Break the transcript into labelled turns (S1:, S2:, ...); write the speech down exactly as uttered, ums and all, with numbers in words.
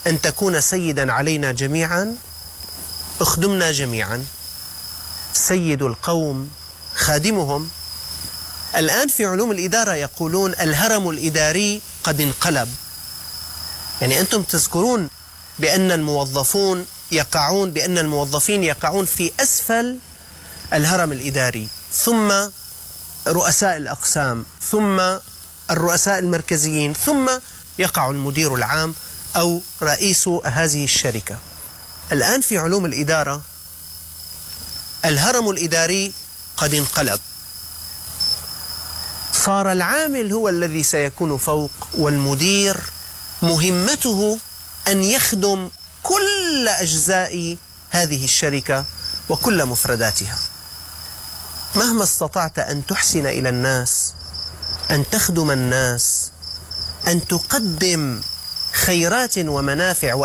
S1: أن تكون سيدا علينا جميعا، اخدمنا جميعا. سيد القوم خادمهم. الآن في علوم الإدارة يقولون الهرم الإداري قد انقلب. يعني أنتم تذكرون بأن الموظفون يقعون بأن الموظفين يقعون في أسفل الهرم الإداري، ثم رؤساء الأقسام، ثم الرؤساء المركزيين، ثم يقع المدير العام أو رئيس هذه الشركة. الآن في علوم الإدارة الهرم الإداري قد انقلب. صار العامل هو الذي سيكون فوق، والمدير مهمته أن يخدم كل أجزاء هذه الشركة وكل مفرداتها. مهما استطعت أن تحسن إلى الناس، أن تخدم الناس، أن تقدم خيرات ومنافع